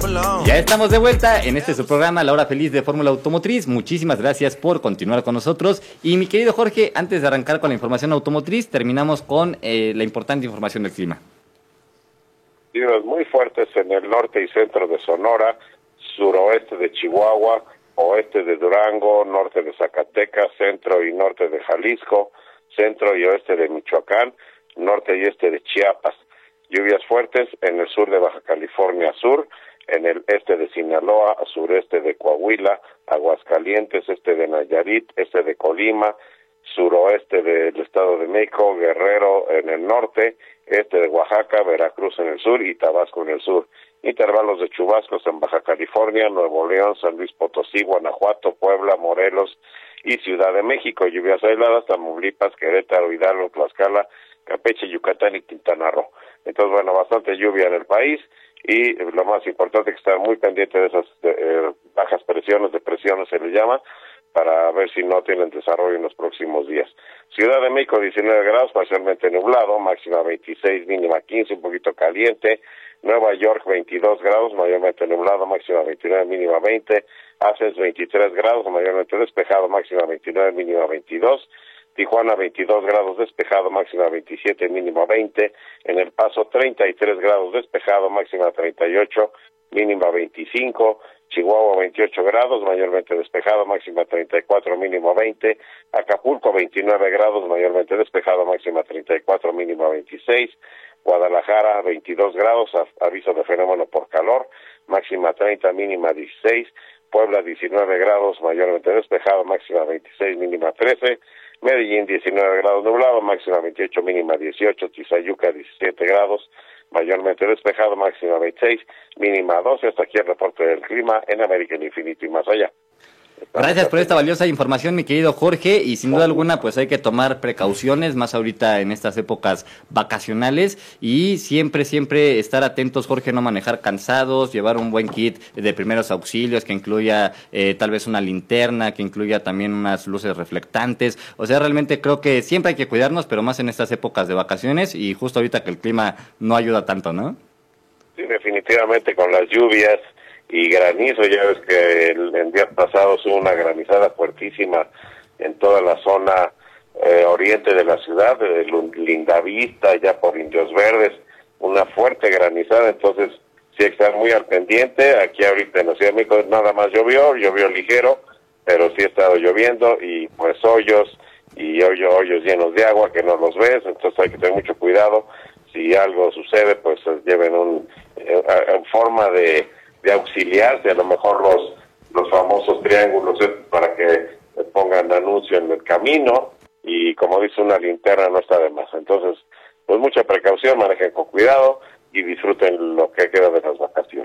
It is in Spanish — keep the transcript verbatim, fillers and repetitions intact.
Ya estamos de vuelta en este su programa, La Hora Feliz de Fórmula Automotriz. Muchísimas gracias por continuar con nosotros. Y mi querido Jorge, antes de arrancar con la información automotriz, terminamos con eh, la importante información del clima. Lluvias muy fuertes en el norte y centro de Sonora, suroeste de Chihuahua, oeste de Durango, norte de Zacatecas, centro y norte de Jalisco, centro y oeste de Michoacán, norte y este de Chiapas. Lluvias fuertes en el sur de Baja California Sur, en el este de Sinaloa, sureste de Coahuila, Aguascalientes, este de Nayarit, este de Colima, suroeste del Estado de México, Guerrero en el norte, este de Oaxaca, Veracruz en el sur y Tabasco en el sur. Intervalos de chubascos en Baja California, Nuevo León, San Luis Potosí, Guanajuato, Puebla, Morelos y Ciudad de México. Lluvias aisladas, Tamaulipas, Querétaro, Hidalgo, Tlaxcala, Campeche, Yucatán y Quintana Roo. Entonces, bueno, bastante lluvia en el país y lo más importante es que estar muy pendiente de esas eh, bajas presiones, depresiones se le llama, para ver si no tienen desarrollo en los próximos días. Ciudad de México, diecinueve grados, parcialmente nublado, máxima veintiséis, mínima quince, un poquito caliente. Nueva York, veintidós grados, mayormente nublado, máxima veintinueve, mínima veinte. Athens, veintitrés grados, mayormente despejado, máxima veintinueve, mínima veintidós. Tijuana, veintidós grados despejado, máxima veintisiete, mínima veinte. En El Paso, treinta y tres grados despejado, máxima treinta y ocho, mínima veinticinco. Chihuahua, veintiocho grados, mayormente despejado, máxima treinta y cuatro, mínimo veinte. Acapulco, veintinueve grados, mayormente despejado, máxima treinta y cuatro, mínima veintiséis. Guadalajara, veintidós grados, aviso de fenómeno por calor, máxima treinta, mínima dieciséis. Puebla, diecinueve grados, mayormente despejado, máxima veintiséis, mínima trece. Medellín, diecinueve grados nublado, máxima veintiocho, mínima dieciocho. Tizayuca, diecisiete grados, mayormente despejado, máxima veintiséis, mínima doce. Hasta aquí el reporte del clima en América en Infinito y más allá. Gracias por esta valiosa información, mi querido Jorge, y sin duda alguna pues hay que tomar precauciones, más ahorita en estas épocas vacacionales, y siempre, siempre estar atentos, Jorge, no manejar cansados, llevar un buen kit de primeros auxilios que incluya eh, tal vez una linterna, que incluya también unas luces reflectantes. O sea, realmente creo que siempre hay que cuidarnos, pero más en estas épocas de vacaciones y justo ahorita que el clima no ayuda tanto, ¿no? Sí, definitivamente con las lluvias y granizo, ya ves que el, el día pasado hubo una granizada fuertísima en toda la zona eh, oriente de la ciudad, de Lindavista, ya por Indios Verdes, una fuerte granizada. Entonces sí hay que estar muy al pendiente. Aquí ahorita en la Ciudad de México nada más llovió, llovió ligero, pero sí ha estado lloviendo y pues hoyos y hoyos, hoyos llenos de agua que no los ves, entonces hay que tener mucho cuidado. Si algo sucede, pues lleven un, eh, en forma de de auxiliarse, a lo mejor los los famosos triángulos para que pongan anuncio en el camino, y como dice, una linterna no está de más. Entonces, pues mucha precaución, manejen con cuidado y disfruten lo que queda de las vacaciones.